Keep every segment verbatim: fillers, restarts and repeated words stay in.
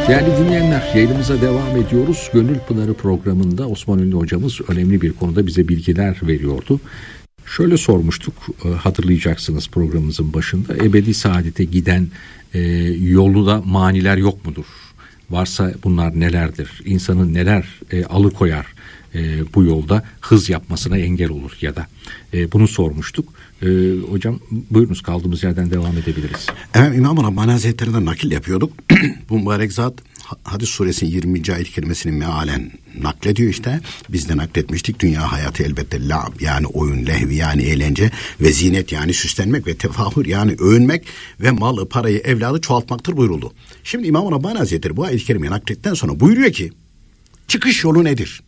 Değerli dinleyenler, yayınımıza devam ediyoruz. Gönül Pınarı programında Osman Ünlü hocamız önemli bir konuda bize bilgiler veriyordu. Şöyle sormuştuk, hatırlayacaksınız programımızın başında. Ebedi saadete giden e, yolda maniler yok mudur? Varsa bunlar nelerdir? İnsanın neler e, alıkoyar e, bu yolda hız yapmasına engel olur ya da e, bunu sormuştuk. E, hocam buyurunuz, kaldığımız yerden devam edebiliriz. Evet, İmam-ı Rabbani Hazretleri'nden nakil yapıyorduk. Bu mübarek zat Hadis suresinin yirminci ayet kelimesini mealen naklediyor işte. Biz de nakletmiştik. Dünya hayatı elbette la'b yani oyun, lehvi yani eğlence ve zinet yani süslenmek ve tefahür yani övünmek ve malı, parayı, evladı çoğaltmaktır buyuruldu. Şimdi İmam-ı Rabbani Hazretleri bu ayet-i kerimeyi naklettikten sonra buyuruyor ki çıkış yolu nedir?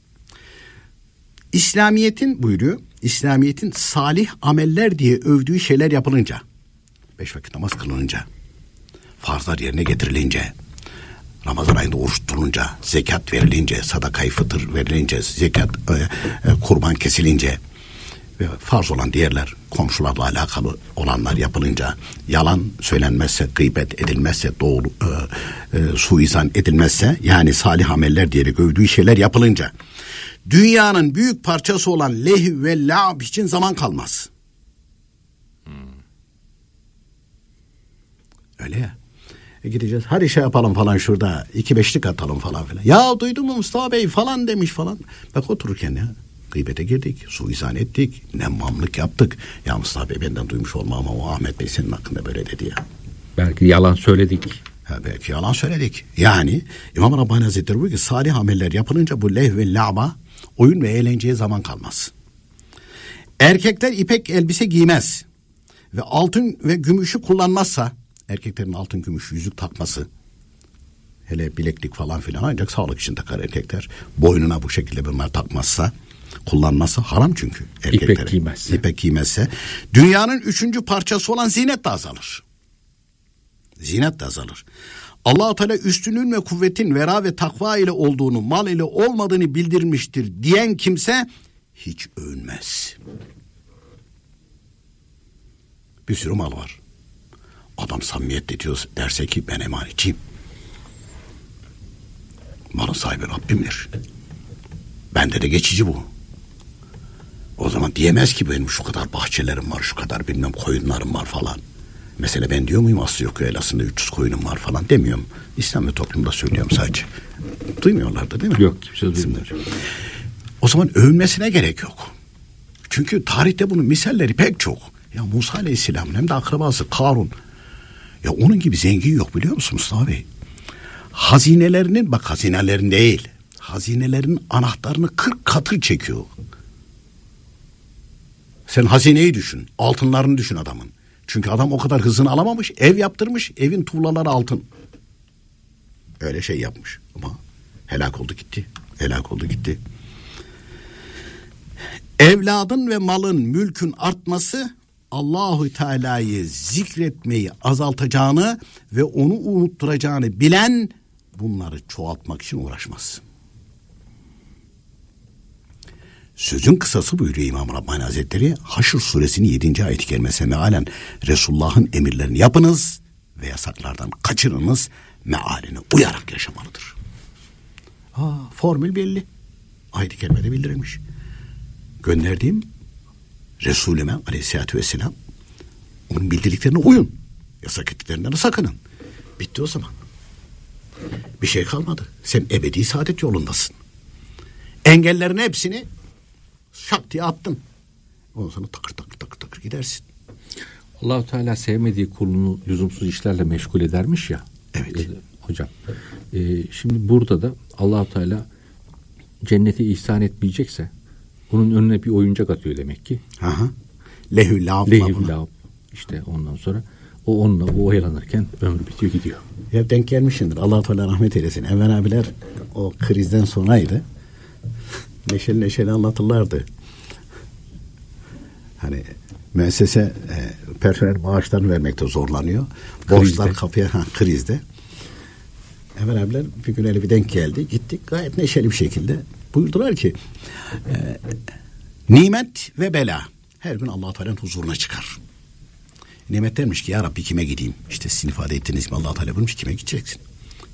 İslamiyet'in buyuruyor. İslamiyet'in salih ameller diye övdüğü şeyler yapılınca, beş vakit namaz kılınınca, farzlar yerine getirilince, Ramazan ayında oruç tutulunca, zekat verilince, sadaka-i fıtır verilince, zekat, e, e, kurban kesilince ve farz olan diğerler, komşularla alakalı olanlar yapılınca, yalan söylenmezse, gıybet edilmezse, doğru e, e, suizan edilmezse, yani salih ameller diyerek övdüğü şeyler yapılınca, dünyanın büyük parçası olan lehv ve la'b için zaman kalmaz. Hmm. Öyle ya. E gideceğiz. Hadi şey yapalım falan şurada. iki beşlik atalım falan filan. Ya duydun mu Mustafa Bey falan demiş falan. Bak otururken ya gıybete girdik. Suizan ettik. Nemmamlık yaptık. Ya Mustafa Bey benden duymuş olma ama o Ahmet Bey senin hakkında böyle dedi ya. Belki yalan söyledik. Ha, belki yalan söyledik. Yani İmam Rabbani Hazretleri buyuruyor ki salih ameller yapılınca bu lehv ve la'ba, oyun ve eğlenceye zaman kalmaz. Erkekler ipek elbise giymez ve altın ve gümüşü kullanmazsa, erkeklerin altın gümüş yüzük takması, hele bileklik falan filan ancak sağlık için takar erkekler. Boynuna bu şekilde bunlar takmazsa, kullanmazsa haram çünkü erkeklere. İpek giymezse. İpek giymezse. Dünyanın üçüncü parçası olan zinet de azalır. Zinet de azalır. Allah-u Teala üstünlüğün ve kuvvetin vera ve takva ile olduğunu, mal ile olmadığını bildirmiştir diyen kimse hiç övünmez. Bir sürü mal var. Adam samimiyetle diyor, derse ki ben emanetçiyim. Malın sahibi Rabbimdir. Bende de geçici bu. O zaman diyemez ki benim şu kadar bahçelerim var, şu kadar bilmem koyunlarım var falan. Mesela ben diyor muyum Aslı yok Yaylası'nda üç yüz koyunum var falan demiyorum. İslam ve toplumda söylüyorum sadece. Duymuyorlardı değil mi? Yok, kimse duymuyor. O zaman övünmesine gerek yok. Çünkü tarihte bunun misalleri pek çok. Ya Musa Aleyhisselam'ın hem de akrabası Karun. Ya onun gibi zengin yok biliyor musun Mustafa Bey? Hazinelerinin, bak hazinelerin değil, hazinelerin anahtarını kırk katı çekiyor. Sen hazineyi düşün, altınlarını düşün adamın. Çünkü adam o kadar hızını alamamış, ev yaptırmış, evin tuğlaları altın. Öyle şey yapmış ama helak oldu gitti, helak oldu gitti. Evladın ve malın, mülkün artması Allahu Teala'yı zikretmeyi azaltacağını ve onu unutturacağını bilen bunları çoğaltmak için uğraşmaz. Sözün kısası buyuruyor İmam Rabbani Hazretleri, Haşr suresinin yedinci ayet-i kerimesine mealen Resulullah'ın emirlerini yapınız ve yasaklardan kaçırınız, mealine uyarak yaşamalıdır. Ha, formül belli. Ayet-i kerimede bildirilmiş. Gönderdiğim Resulüme aleyhissalatü vesselam onun bildirdiklerine uyun. Yasak ettiklerinden sakının. Bitti o zaman. Bir şey kalmadı. Sen ebedi saadet yolundasın. Engellerin hepsini şak diye attın. Ondan sonra takır takır takır takır gidersin. Allah-u Teala sevmediği kulunu lüzumsuz işlerle meşgul edermiş ya. Evet. E, hocam. E, şimdi burada da Allah-u Teala cenneti ihsan etmeyecekse bunun önüne bir oyuncak atıyor demek ki. Aha. Lehü lav. Lehü lav. İşte ondan sonra o onunla o oyalanırken ömrü bitiyor gidiyor. Ya denk gelmişsindir. Allah-u Teala rahmet eylesin. Enver abiler o krizden sonraydı. Neşeli neşeli anlatırlardı. Hani müessese e, personel maaşlarını vermekte zorlanıyor. Borçlar kapıya ha, krizde. Enver abiler bir gün öyle bir denk geldi. Gittik gayet neşeli bir şekilde. Buyurdular ki e, nimet ve bela her gün Allah-u Teala'nın huzuruna çıkar. Nimet dermiş ki ya Rabbi kime gideyim? İşte sizin ifade ettiğiniz gibi Allah-u Teala buyurmuş kime gideceksin?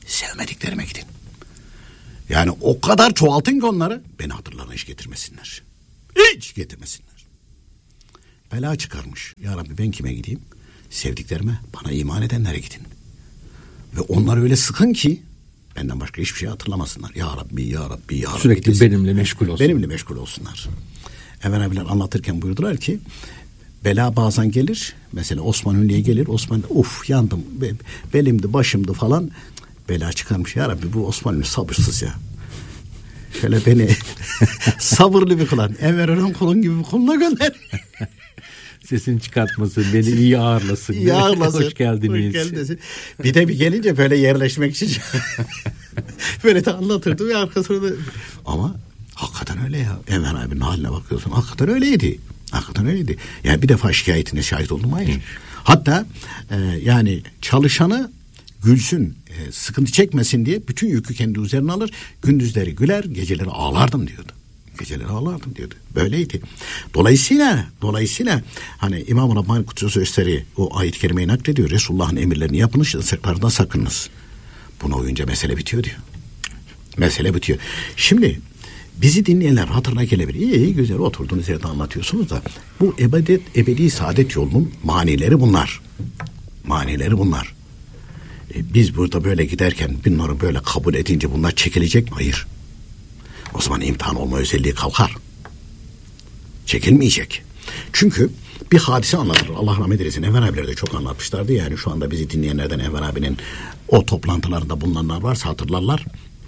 sevmediklerime gidin. Yani o kadar çoğaltın ki onları beni hatırlarına hiç getirmesinler. Hiç getirmesinler. Bela çıkarmış. Ya Rabbi ben kime gideyim? Sevdiklerime, bana iman edenlere gidin. Ve onları öyle sıkın ki benden başka hiçbir şey hatırlamasınlar. Ya Rabbi, Ya Rabbi, Ya Rabbi. Sürekli desin. benimle meşgul olsun. Benimle meşgul olsunlar. Enver abiler anlatırken buyurdular ki bela bazen gelir. Mesela Osman Ünlü'ye gelir. Osman uf yandım. Belimdi, başımdı falan. Bela çıkarmış. Ya Rabbi bu Osman Ünlü sabırsız ya. Şöyle beni sabırlı bir kullan. Enver Orhan kulun gibi bir kuluna gönder. Sesini çıkartmasın, beni iyi ağırlasın. İyi ağırlasın. Hoş geldiniz. Hoş geldiniz. Bir de bir gelince böyle yerleşmek için böyle de anlatırdı ve arkasında da... Ama hakikaten öyle ya. Enver abinin haline bakıyorsun. Hakikaten öyleydi. Hakikaten öyleydi. Yani bir defa şikayetine şahit oldum. Hayır. Hı. Hatta e, yani çalışanı gülsün, e, sıkıntı çekmesin diye bütün yükü kendi üzerine alır. Gündüzleri güler, geceleri ağlardım diyordu. Geceleri ağlardım diyordu. Böyleydi. Dolayısıyla dolayısıyla hani İmam-ı Rabbani Kudüs'ü Sözleri o ayet-i kerimeyi naklediyor. Resulullah'ın emirlerini yapınız, yasaklardan sakınınız. Buna uyunca mesele bitiyor diyor. Mesele bitiyor. Şimdi bizi dinleyenler hatırına gelebilir. İyi, iyi güzel oturduğunuz yerde anlatıyorsunuz da bu ebedet, ebedi saadet yolunun manileri bunlar. Manileri bunlar. E, biz burada böyle giderken bunları böyle kabul edince bunlar çekilecek mi? Hayır. O zaman imtihan olma özelliği kalkar. Çekilmeyecek. Çünkü bir hadise anlatır. Allah rahmet eylesin. Enver abiler de çok anlatmışlardı. Yani şu anda bizi dinleyenlerden Enver abinin o toplantılarında bulunanlar varsa hatırlarlar.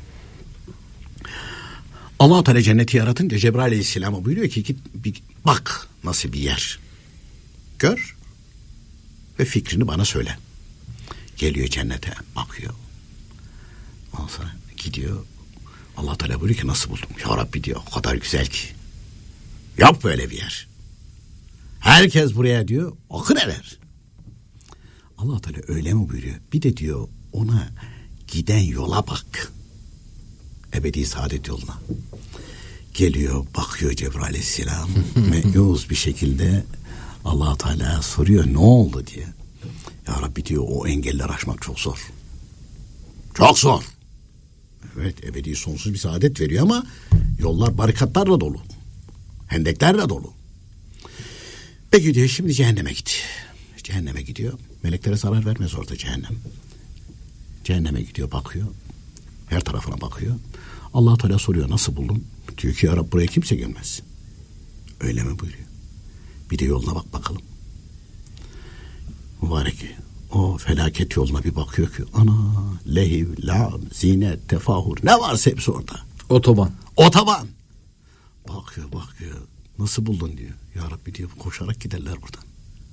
Allah-u Teala cenneti yaratınca Cebrail Aleyhisselam'a buyuruyor ki git bir bak nasıl bir yer. Gör ve fikrini bana söyle. Geliyor cennete bakıyor. Ondan sonra gidiyor. Allah Teala buyuruyor ki nasıl buldum? Ya Rabbi diyor o kadar güzel ki. Yap böyle bir yer. Herkes buraya diyor akın eder. Allah Teala öyle mi buyuruyor? Bir de diyor ona giden yola bak. Ebedi saadet yoluna. Geliyor bakıyor Cebrail Aleyhisselam. Meyus bir şekilde Allah Teala soruyor ne oldu diye. Ya Rabbi diyor o engeller aşmak çok zor. Çok zor. Evet ebedi sonsuz bir saadet veriyor ama yollar barikatlarla dolu. Hendeklerle dolu. Peki diyor şimdi cehenneme git. Cehenneme gidiyor. Meleklere zarar vermez orada cehennem. Cehenneme gidiyor bakıyor. Her tarafına bakıyor. Allah Teala soruyor nasıl buldun? Diyor ki ya Rabbi buraya kimse gelmez. Öyle mi buyuruyor. Bir de yoluna bak bakalım. Mübarek o felaket yoluna bir bakıyor ki ana lehiv, la'b, zinet, tefahur ne varsa hepsi orada. Otoban. Otoban. Bakıyor bakıyor. Nasıl buldun diyor. Ya Rabbi diyor koşarak giderler buradan.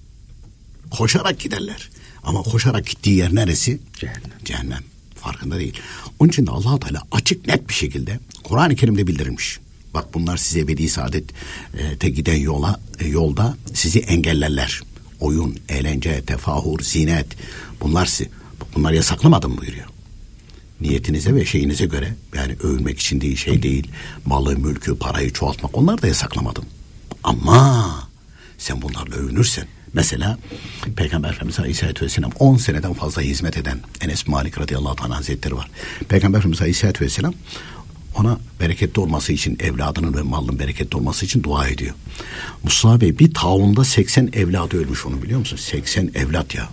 Koşarak giderler. Ama koşarak gittiği yer neresi? Cehennem. Cehennem. Farkında değil. Onun için de Allah-u Teala açık net bir şekilde Kur'an-ı Kerim'de bildirilmiş. Bak bunlar size ebedi saadete giden yola, e, yolda sizi engellerler. Oyun, eğlence, tefahur, zinet bunlar bunlar yasaklamadım buyuruyor. Niyetinize ve şeyinize göre yani övünmek için değil şey değil malı, mülkü, parayı çoğaltmak onlar da yasaklamadım. Ama sen bunlarla övünürsen mesela Peygamber Efendimiz Aleyhisselatü Vesselam on seneden fazla hizmet eden Enes Malik radıyallahu anh hazretleri var. Peygamber Efendimiz Aleyhisselatü Vesselam ona bereketli olması için evladının ve malının bereketli olması için dua ediyor. Mustafa Bey bir taunda seksen evladı ölmüş onu biliyor musun? seksen evlat ya.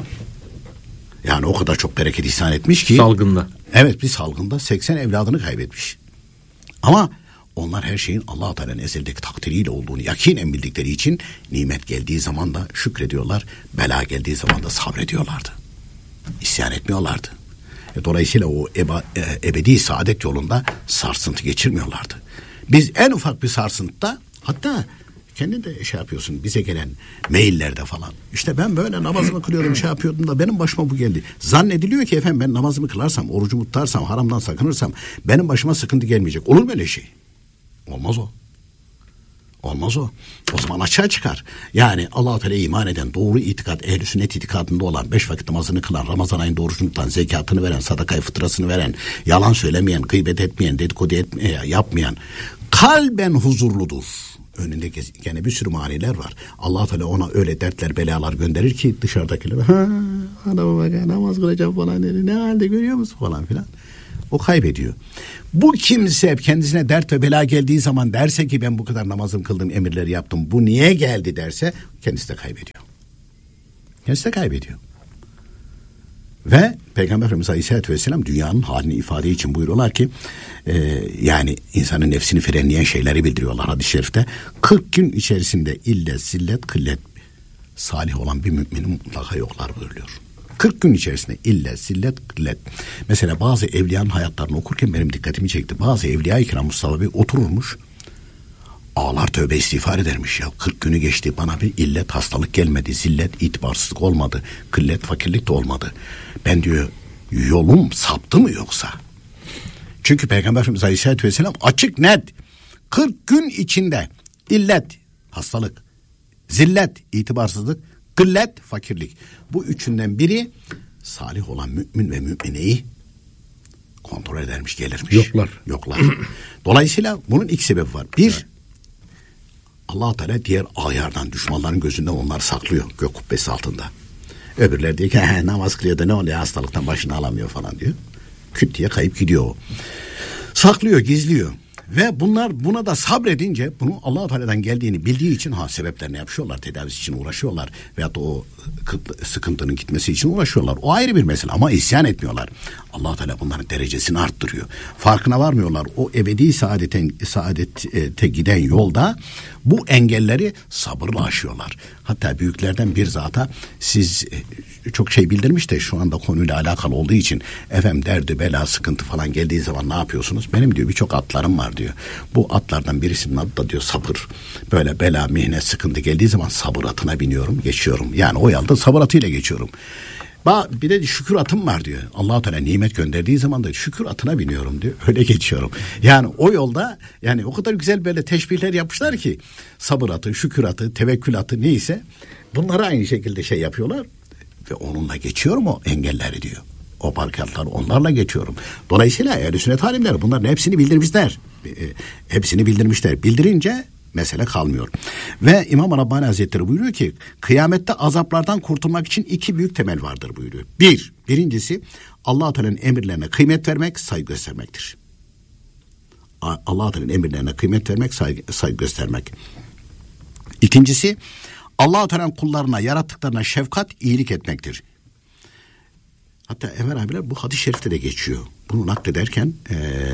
Yani o kadar çok bereket ihsan etmiş ki. Salgında. Evet bir salgında seksen evladını kaybetmiş. Ama onlar her şeyin Allah-u Teala'nın ezeldeki takdiriyle olduğunu yakinen bildikleri için nimet geldiği zaman da şükrediyorlar. Bela geldiği zaman da sabrediyorlardı. İsyan etmiyorlardı. Dolayısıyla o eba, e, ebedi saadet yolunda sarsıntı geçirmiyorlardı. Biz en ufak bir sarsıntıda hatta kendin de şey yapıyorsun bize gelen maillerde falan. İşte ben böyle namazımı kılıyorum şey yapıyordum da benim başıma bu geldi. Zannediliyor ki efendim ben namazımı kılarsam, orucumu tutarsam, haramdan sakınırsam benim başıma sıkıntı gelmeyecek. Olur mu öyle şey? Olmaz o. Olmaz o. O zaman açığa çıkar. Yani Allah-u Teala'ya iman eden, doğru itikat, ehl-i sünnet itikadında olan, beş vakit namazını kılan, Ramazan ayında orucunu tutan, zekatını veren, sadakayı fıtrasını veren, yalan söylemeyen, gıybet etmeyen, dedikodu etmeyen, yapmayan, kalben huzurludur. önünde gene bir sürü maniler var. Allah Teala ona öyle dertler, belalar gönderir ki dışarıdakiler ha adama bak namaz kılacağım falan dedi. Ne halde görüyor musun falan filan. O kaybediyor. Bu kimse kendisine dert ve bela geldiği zaman derse ki ben bu kadar namazım kıldım, emirleri yaptım. Bu niye geldi derse kendisi de kaybediyor. Kendisi de kaybediyor. Ve Peygamber Efendimiz Aleyhisselatü Vesselam dünyanın halini ifade için buyuruyorlar ki e, yani insanın nefsini frenleyen şeyleri bildiriyorlar hadis-i şerifte. kırk gün içerisinde illet, zillet, kıllet salih olan bir müminin mutlaka yoklar buyuruyor. kırk gün içerisinde illet, zillet, kıllet. Mesela bazı evliyanın hayatlarını okurken benim dikkatimi çekti. Bazı evliya-i kiram Mustafa Bey otururmuş. Ağlar tövbe istiğfar edermiş ya. kırk günü geçti bana bir illet hastalık gelmedi. Zillet itibarsızlık olmadı. Kıllet fakirlik de olmadı. Ben diyor yolum saptı mı yoksa? Çünkü Peygamber Efendimiz Aleyhisselatü Vesselam açık net kırk gün içinde illet hastalık, zillet itibarsızlık, kıllet fakirlik. Bu üçünden biri salih olan mümin ve mümineyi kontrol edermiş, gelirmiş. Yoklar. Yoklar. Dolayısıyla bunun iki sebebi var. Bir, evet. Allah Teala diğer ayardan, düşmanların gözünden onları saklıyor gök kubbesi altında. Öbürler diyor ki namaz kılıyor da ne oluyor hastalıktan başını alamıyor falan diyor. Küt diye kayıp gidiyor o. Saklıyor, gizliyor. Ve bunlar buna da sabredince bunu Allah Teala'dan geldiğini bildiği için ha sebeplerini yapıyorlar, tedavisi için uğraşıyorlar veyahut da o sıkıntının gitmesi için uğraşıyorlar. O ayrı bir mesele ama isyan etmiyorlar. Allah Teala bunların derecesini arttırıyor. Farkına varmıyorlar. O ebedi saadete, saadete giden yolda bu engelleri sabırla aşıyorlar. Hatta büyüklerden bir zata siz çok şey bildirmiş de şu anda konuyla alakalı olduğu için efendim derdi, bela, sıkıntı falan geldiği zaman ne yapıyorsunuz? Benim diyor birçok atlarım var diyor. Bu atlardan birisinin adı da diyor sabır. Böyle bela, mihnet, sıkıntı geldiği zaman sabır atına biniyorum, geçiyorum. Yani o yolda sabır atıyla geçiyorum. Bir de şükür atım var diyor. Allah-u Teala nimet gönderdiği zaman da şükür atına biniyorum diyor. Öyle geçiyorum. Yani o yolda yani o kadar güzel böyle teşbihler yapmışlar ki sabır atı, şükür atı, tevekkül atı neyse bunları aynı şekilde şey yapıyorlar ve onunla geçiyorum o engelleri diyor. O barikatlar onlarla geçiyorum. Dolayısıyla ehl-i sünnet alimleri bunların hepsini bildirmişler. Hepsini bildirmişler. Bildirince mesele kalmıyor. Ve İmam Rabbani Hazretleri buyuruyor ki kıyamette azaplardan kurtulmak için iki büyük temel vardır buyuruyor. Bir, birincisi Allah-u Teala'nın emirlerine kıymet vermek, saygı göstermektir. Allah-u Teala'nın emirlerine kıymet vermek, saygı, saygı göstermek. İkincisi Allah-u Teala'nın kullarına, yarattıklarına şefkat, iyilik etmektir. Hatta Enver abiler bu hadis-i şerifte de geçiyor. Bunu naklederken ee,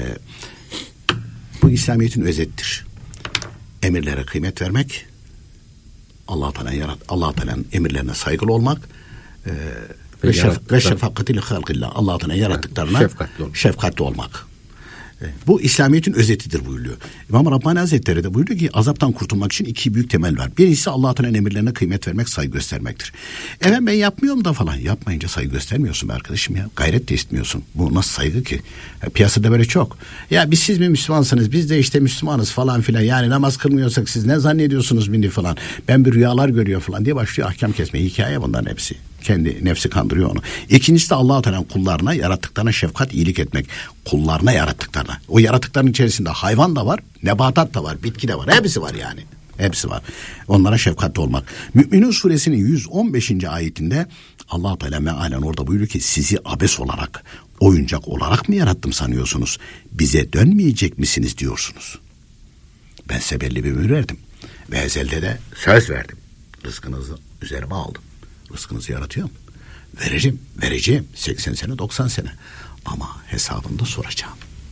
bu İslamiyet'in özettir. Emirlere kıymet vermek, Allah Teala'nın yarat Allah Teala'nın emirlerine saygılı olmak e, ve şef ve şefkatiyle halkillah. Allah Teala'nın yarattıklarına şefkatli olmak. Şefkatli olmak. E, bu İslamiyet'in özetidir buyuruyor. İmam Rabbani Hazretleri de buyuruyor ki azaptan kurtulmak için iki büyük temel var. Birincisi Allah Teala'nın emirlerine kıymet vermek, saygı göstermektir. Evet ben yapmıyorum da falan. Yapmayınca saygı göstermiyorsun be arkadaşım ya. Gayret de istemiyorsun. Bu nasıl saygı ki? Ya, piyasada böyle çok. Ya biz siz mi Müslümansınız? Biz de işte Müslümanız falan filan. Yani namaz kılmıyorsak siz ne zannediyorsunuz bindi falan. Ben bir rüyalar görüyor falan diye başlıyor ahkam kesmeye. Hikaye bunların hepsi. Kendi nefsi kandırıyor onu. İkincisi de Allah-u Teala'nın kullarına, yarattıklarına şefkat, iyilik etmek. Kullarına, yarattıklarına. O yarattıkların içerisinde hayvan da var, nebatat da var, bitki de var. Hepsi var yani. Hepsi var. Onlara şefkatli olmak. Mü'minun suresinin yüz on beşinci ayetinde Allah-u Teala mealen orada buyuruyor ki sizi abes olarak, oyuncak olarak mı yarattım sanıyorsunuz? Bize dönmeyecek misiniz diyorsunuz. Ben size belli bir ömür verdim. Ve ezelde de söz verdim. Rızkınızı üzerime aldım. Rızkınızı yaratıyorum. Vereceğim, vereceğim. seksen sene, doksan sene. Ama hesabını da soracağım.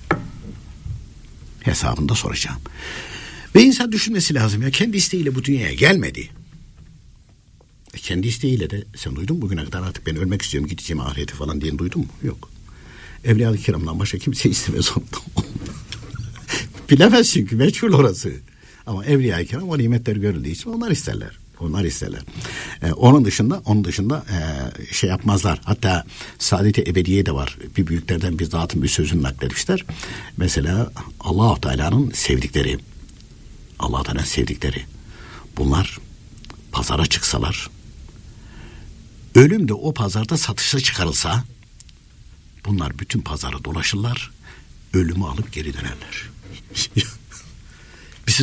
Hesabını da soracağım. Ve insan düşünmesi lazım ya. Kendi isteğiyle bu dünyaya gelmedi. E kendi isteğiyle de sen duydun mu bugüne kadar artık ben ölmek istiyorum gideceğim ahirete falan diye duydun mu? Yok. Evliya-i Kiram'dan başka kimse istemez onu. Bilemez çünkü meçhul orası. Ama Evliya-i Kiram o nimetler görüldüğü için onlar isterler. Onlar isterler. Ee, onun dışında onun dışında e, şey yapmazlar. Hatta Saadet-i Ebediye de var. Bir büyüklerden bir zatın bir sözünü nakletmişler. Mesela Allah-u Teala'nın sevdikleri, Allah-u Teala'nın sevdikleri. Bunlar pazara çıksalar, ölüm de o pazarda satışa çıkarılsa, bunlar bütün pazarı dolaşırlar, ölümü alıp geri dönerler. Bizi çok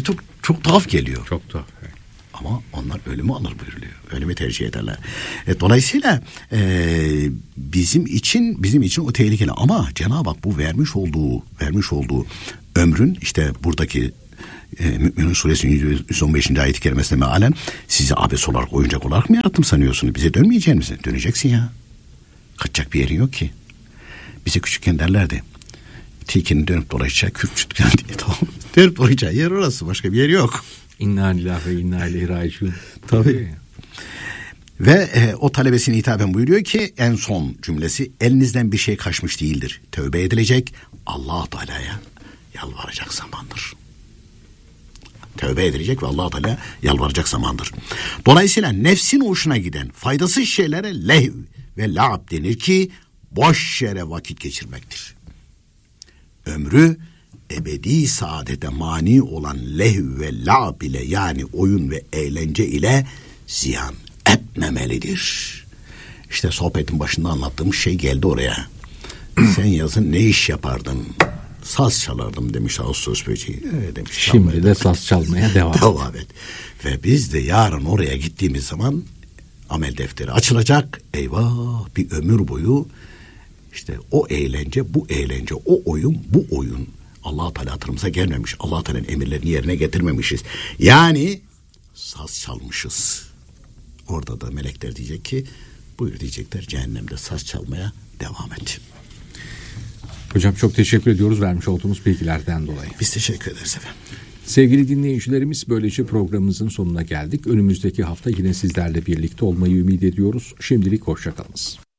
çok tuhaf geliyor. Çok tuhaf. Evet. Ama onlar ölümü alır buyuruluyor. Ölümü tercih ederler. E, dolayısıyla e, bizim için bizim için o tehlikeli. Ama Cenab-ı Hak bu vermiş olduğu vermiş olduğu ömrün işte buradaki e, Mü'minun Suresinin yüz on beşinci ayet-i kerimesine mealen sizi abes olarak, oyuncak olarak mı yarattım sanıyorsunuz? Bize dönmeyecek misin? Döneceksin ya. Kaçacak bir yerin yok ki. Bize küçükken derlerdi. Tilkinin dönüp dolaşacağı Kürtçükken diye, tamam. Dönüp dolaşacağı yer orası. Başka bir yer yok. İnna lillahi ve inna ileyhi raciun. Tabii. Ve e, o talebesine hitaben buyuruyor ki en son cümlesi elinizden bir şey kaçmış değildir. Tövbe edilecek, Allah Teala'ya yalvaracak zamandır. Tövbe edilecek ve Allah Teala yalvaracak zamandır. Dolayısıyla nefsin hoşuna giden faydasız şeylere lehv ve la'b denir ki boş yere vakit geçirmektir. Ömrü ebedi saadete mani olan lehv ve la'b ile yani oyun ve eğlence ile ziyan etmemelidir. İşte sohbetin başında anlattığımız şey geldi oraya. Sen yazın ne iş yapardın? Saz çalardım demiş Ağustos böceği. Evet demiş. Şimdi de saz çalmaya devam. Devam et. Ve biz de yarın oraya gittiğimiz zaman amel defteri açılacak. Eyvah, bir ömür boyu işte o eğlence, bu eğlence, o oyun, bu oyun Allah-u Teala hatırımıza gelmemiş. Allah-u Teala'nın emirlerini yerine getirmemişiz. Yani saz çalmışız. Orada da melekler diyecek ki buyur diyecekler, cehennemde saz çalmaya devam et. Hocam çok teşekkür ediyoruz vermiş olduğumuz bilgilerden dolayı. Biz teşekkür ederiz efendim. Sevgili dinleyicilerimiz, böylece programımızın sonuna geldik. Önümüzdeki hafta yine sizlerle birlikte olmayı ümit ediyoruz. Şimdilik hoşça kalınız.